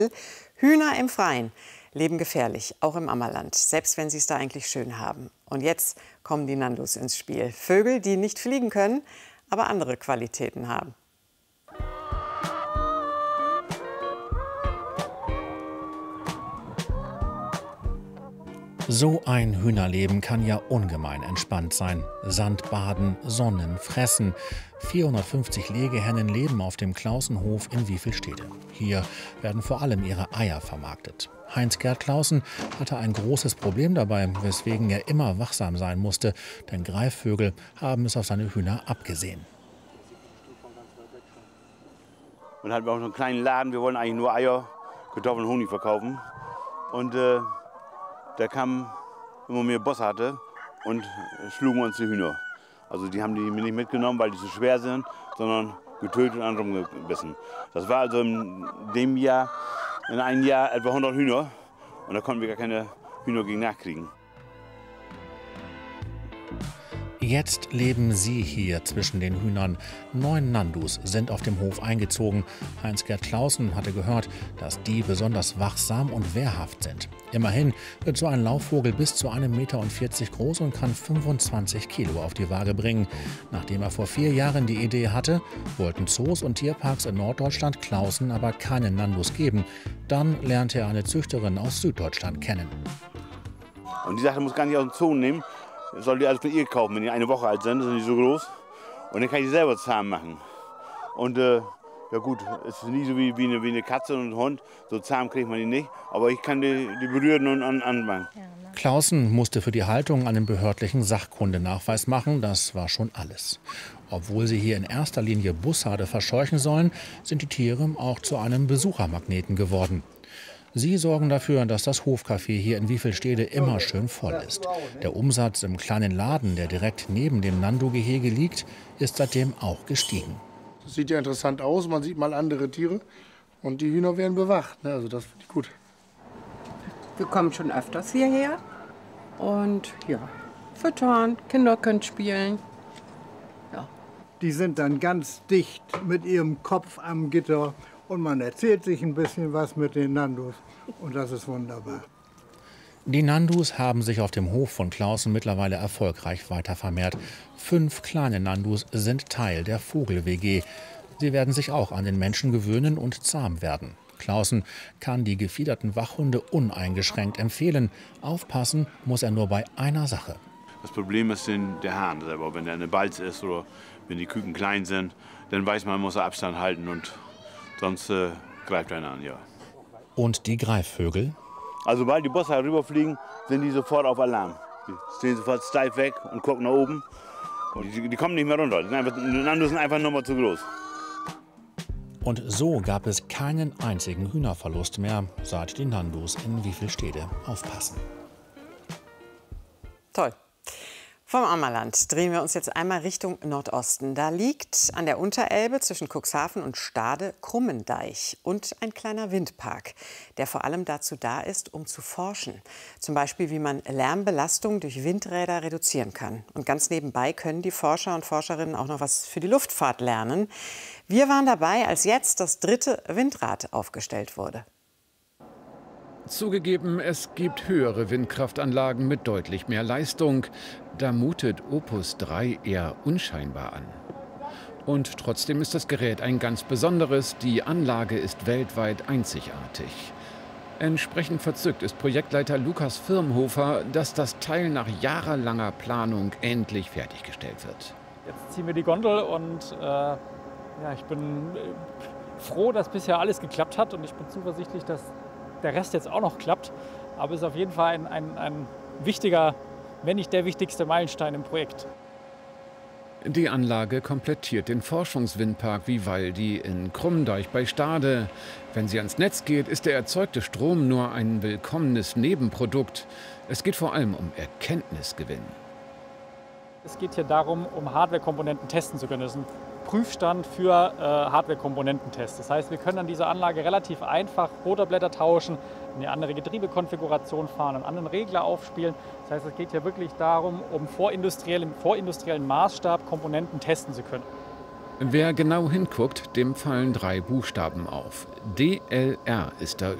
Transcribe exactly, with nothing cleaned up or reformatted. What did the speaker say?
Hühner im Freien leben gefährlich, auch im Ammerland, selbst wenn sie es da eigentlich schön haben. Und jetzt kommen die Nandus ins Spiel. Vögel, die nicht fliegen können, aber andere Qualitäten haben. So ein Hühnerleben kann ja ungemein entspannt sein. Sandbaden, Sonnen, Fressen. vierhundertfünfzig Legehennen leben auf dem Clausenhof in Wiefelstede. Hier werden vor allem ihre Eier vermarktet. Heinz-Gerd Clausen hatte ein großes Problem dabei, weswegen er immer wachsam sein musste, denn Greifvögel haben es auf seine Hühner abgesehen. Und hatten wir auch noch einen kleinen Laden, wir wollen eigentlich nur Eier, Kartoffeln, Honig verkaufen. Und äh, da kam immer mehr Boss hatte und schlugen uns die Hühner. Also die haben die nicht mitgenommen, weil die zu schwer sind, sondern getötet und anderen gebissen. Das war also in dem Jahr, in einem Jahr etwa hundert Hühner und da konnten wir gar keine Hühner gegen nachkriegen. Jetzt leben sie hier zwischen den Hühnern. Neun Nandus sind auf dem Hof eingezogen. Heinz-Gerd Clausen hatte gehört, dass die besonders wachsam und wehrhaft sind. Immerhin wird so ein Laufvogel bis zu einem Meter vierzig groß und kann fünfundzwanzig Kilo auf die Waage bringen. Nachdem er vor vier Jahren die Idee hatte, wollten Zoos und Tierparks in Norddeutschland Clausen aber keine Nandus geben. Dann lernte er eine Züchterin aus Süddeutschland kennen. Und die sagte, muss gar nicht aus dem Zoo nehmen. Soll die alles von ihr kaufen, wenn die eine Woche alt sind, sind die so groß. Und dann kann ich selber zahm machen. Und äh, ja gut, es ist nie so wie, wie, eine, wie eine Katze und ein Hund. So zahm kriegt man die nicht. Aber ich kann die, die berühren und an, anmachen. Clausen musste für die Haltung einen behördlichen Sachkundenachweis machen. Das war schon alles. Obwohl sie hier in erster Linie Bussarde verscheuchen sollen, sind die Tiere auch zu einem Besuchermagneten geworden. Sie sorgen dafür, dass das Hofcafé hier in Wiefelstede immer schön voll ist. Der Umsatz im kleinen Laden, der direkt neben dem Nandu-Gehege liegt, ist seitdem auch gestiegen. Das sieht ja interessant aus, man sieht mal andere Tiere und die Hühner werden bewacht. Also das finde ich gut. Wir kommen schon öfters hierher und ja, füttern, Kinder können spielen. Ja. Die sind dann ganz dicht mit ihrem Kopf am Gitter. Und man erzählt sich ein bisschen was mit den Nandus. Und das ist wunderbar. Die Nandus haben sich auf dem Hof von Clausen mittlerweile erfolgreich weiter vermehrt. Fünf kleine Nandus sind Teil der Vogel-W G. Sie werden sich auch an den Menschen gewöhnen und zahm werden. Clausen kann die gefiederten Wachhunde uneingeschränkt empfehlen. Aufpassen muss er nur bei einer Sache. Das Problem ist den, der Hahn selber. Wenn er eine Balz ist oder wenn die Küken klein sind, dann weiß man, man muss Abstand halten und sonst äh, greift einer an, ja. Und die Greifvögel? Also sobald die Bosse rüberfliegen, sind die sofort auf Alarm. Die stehen sofort steif weg und gucken nach oben. Und die, die kommen nicht mehr runter. Die sind einfach, die Nandus sind einfach nochmal zu groß. Und so gab es keinen einzigen Hühnerverlust mehr, seit die Nandus in Wiefelstede aufpassen. Toll. Vom Ammerland drehen wir uns jetzt einmal Richtung Nordosten. Da liegt an der Unterelbe zwischen Cuxhaven und Stade Krummendeich und ein kleiner Windpark, der vor allem dazu da ist, um zu forschen. Zum Beispiel, wie man Lärmbelastung durch Windräder reduzieren kann. Und ganz nebenbei können die Forscher und Forscherinnen auch noch was für die Luftfahrt lernen. Wir waren dabei, als jetzt das dritte Windrad aufgestellt wurde. Zugegeben, es gibt höhere Windkraftanlagen mit deutlich mehr Leistung. Da mutet Opus drei eher unscheinbar an. Und trotzdem ist das Gerät ein ganz besonderes. Die Anlage ist weltweit einzigartig. Entsprechend verzückt ist Projektleiter Lukas Firmhofer, dass das Teil nach jahrelanger Planung endlich fertiggestellt wird. Jetzt ziehen wir die Gondel und äh, ja, ich bin froh, dass bisher alles geklappt hat und ich bin zuversichtlich, dass der Rest jetzt auch noch klappt. Aber es ist auf jeden Fall ein, ein, ein wichtiger, wenn nicht der wichtigste Meilenstein im Projekt. Die Anlage komplettiert den Forschungswindpark Vivaldi in Krummendeich bei Stade. Wenn sie ans Netz geht, ist der erzeugte Strom nur ein willkommenes Nebenprodukt. Es geht vor allem um Erkenntnisgewinn. Es geht hier darum, um Hardware-Komponenten testen zu können. Das ist ein Prüfstand für äh, Hardware-Komponententests. Das heißt, wir können an dieser Anlage relativ einfach Rotorblätter tauschen, eine andere Getriebekonfiguration fahren, einen anderen Regler aufspielen. Das heißt, es geht hier wirklich darum, um vorindustriell, im vorindustriellen Maßstab Komponenten testen zu können. Wer genau hinguckt, dem fallen drei Buchstaben auf. D L R ist da